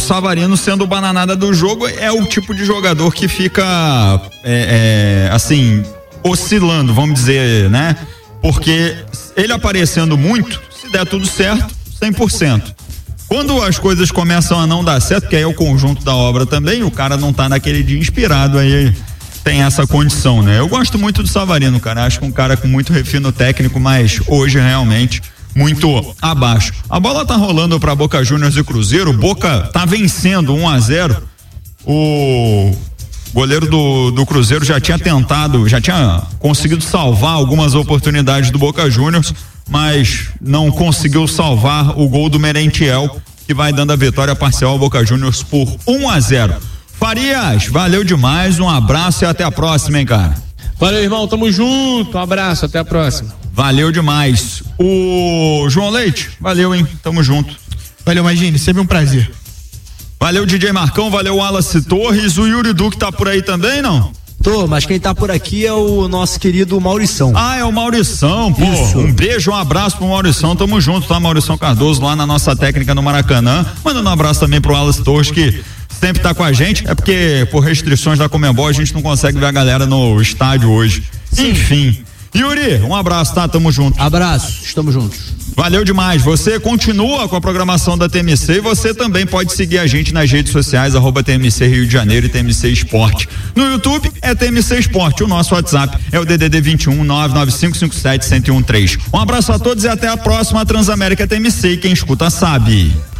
Savarino sendo o bananada do jogo, é o tipo de jogador que fica assim, oscilando, vamos dizer, né? Porque ele aparecendo muito, se der tudo certo, 100%. Quando as coisas começam a não dar certo, que aí é o conjunto da obra também, o cara não tá naquele dia inspirado, aí tem essa condição, né? Eu gosto muito do Savarino, cara, acho que um cara com muito refino técnico, mas hoje realmente muito abaixo. A bola tá rolando para Boca Juniors e Cruzeiro, Boca tá vencendo 1-0. O goleiro do Cruzeiro já tinha conseguido salvar algumas oportunidades do Boca Juniors, mas não conseguiu salvar o gol do Merentiel, que vai dando a vitória parcial ao Boca Juniors por 1-0. Farias, valeu demais, um abraço e até a próxima, hein, cara. Valeu, irmão, tamo junto, um abraço, até a próxima. Valeu demais. O João Leite, valeu, hein? Tamo junto. Valeu, Magine, sempre um prazer. Valeu, DJ Marcão, valeu, Wallace Torres. O Yuri Duque tá por aí também, não? Tô, mas quem tá por aqui é o nosso querido Maurição. Ah, é o Maurição, pô. Isso. Um beijo, um abraço pro Maurição, tamo junto, tá? Maurição Cardoso lá na nossa técnica no Maracanã. Mandando um abraço também pro Wallace Torres, que sempre tá com a gente. É porque por restrições da Conmebol a gente não consegue ver a galera no estádio hoje. Sim. Enfim. Yuri, um abraço, tá? Tamo junto. Abraço, estamos juntos. Valeu demais. Você continua com a programação da TMC e você também pode seguir a gente nas redes sociais, @TMC Rio de Janeiro e TMC Esporte. No YouTube é TMC Esporte. O nosso WhatsApp é o DDD 21 99557 1013. Um abraço a todos e até a próxima. Transamérica TMC, e quem escuta sabe.